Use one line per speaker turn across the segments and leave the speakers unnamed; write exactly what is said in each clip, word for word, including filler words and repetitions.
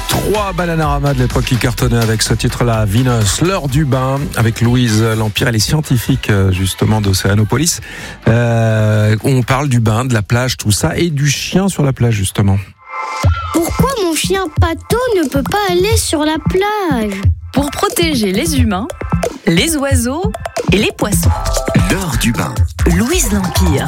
Trois Bananarama de l'époque qui cartonnaient avec ce titre-là, Venus, l'heure du bain, avec Louise Lampire et les scientifiques justement d'Océanopolis. Euh, on parle du bain, de la plage, tout ça, et du chien sur la plage justement.
Pourquoi mon chien Pato ne peut pas aller sur la plage ?
Pour protéger les humains, les oiseaux et les poissons.
L'heure du bain.
Louise Lampire.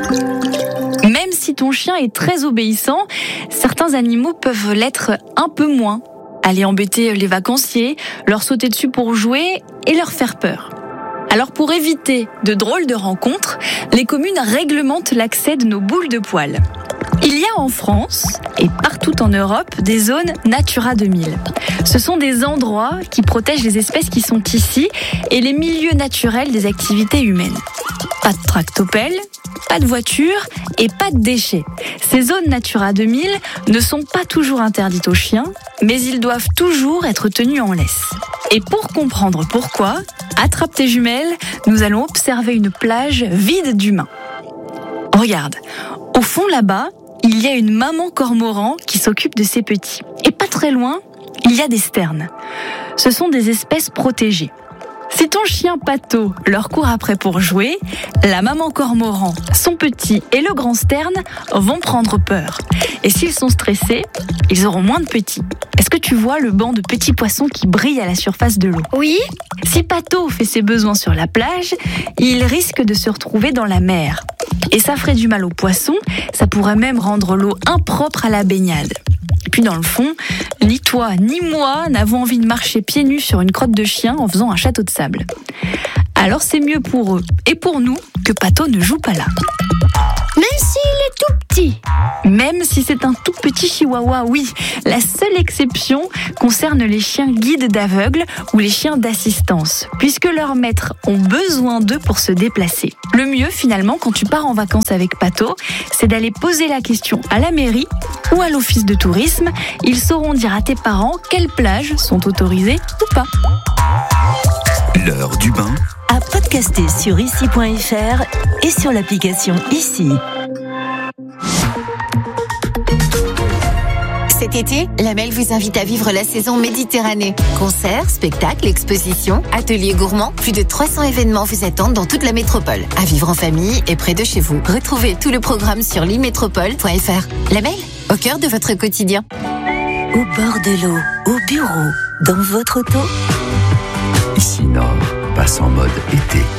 Même si ton chien est très obéissant, certains animaux peuvent l'être un peu moins. Aller embêter les vacanciers, leur sauter dessus pour jouer et leur faire peur. Alors pour éviter de drôles de rencontres, les communes réglementent l'accès de nos boules de poils. Il y a en France et partout en Europe des zones Natura deux mille. Ce sont des endroits qui protègent les espèces qui sont ici et les milieux naturels des activités humaines. Pas de tractopelle, pas de voiture et pas de déchets. Ces zones Natura deux mille ne sont pas toujours interdites aux chiens, mais ils doivent toujours être tenus en laisse. Et pour comprendre pourquoi, attrape tes jumelles, nous allons observer une plage vide d'humains. Regarde, au fond là-bas, il y a une maman cormoran qui s'occupe de ses petits. Et pas très loin, il y a des sternes. Ce sont des espèces protégées. Si ton chien Pato leur court après pour jouer, la maman cormoran, son petit et le grand sterne vont prendre peur. Et s'ils sont stressés, ils auront moins de petits. Est-ce que tu vois le banc de petits poissons qui brille à la surface de l'eau ?
Oui.
Si Pato fait ses besoins sur la plage, il risque de se retrouver dans la mer. Et ça ferait du mal aux poissons, ça pourrait même rendre l'eau impropre à la baignade. Et puis dans le fond, ni toi ni moi n'avons envie de marcher pieds nus sur une crotte de chien en faisant un château de sable. Alors c'est mieux pour eux et pour nous que Pato ne joue pas là.
Même s'il est tout petit.
Même si c'est un tout petit chihuahua, oui. La seule exception concerne les chiens guides d'aveugles ou les chiens d'assistance, puisque leurs maîtres ont besoin d'eux pour se déplacer. Le mieux, finalement, quand tu pars en vacances avec Pato, c'est d'aller poser la question à la mairie ou à l'office de tourisme. Ils sauront dire à tes parents quelles plages sont autorisées ou pas.
L'heure du bain.
À podcaster sur ici point f r et sur l'application Ici.
Cet été, Lamel vous invite à vivre la saison Méditerranée. Concerts, spectacles, expositions, ateliers gourmands, plus de trois cents événements vous attendent dans toute la métropole. À vivre en famille et près de chez vous. Retrouvez tout le programme sur limétropole point f r. Lamel, au cœur de votre quotidien.
Au bord de l'eau, au bureau, dans votre auto.
Ici Nord passe en mode été.